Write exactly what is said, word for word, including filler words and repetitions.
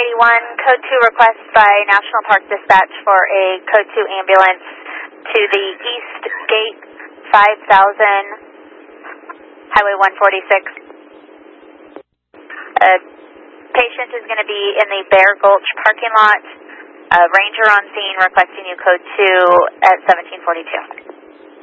eighty-one, code two request by National Park Dispatch for a code two ambulance to the East Gate five thousand, Highway one forty-six. A patient is going to be in the Bear Gulch parking lot. A ranger on scene requesting you code two at seventeen forty-two.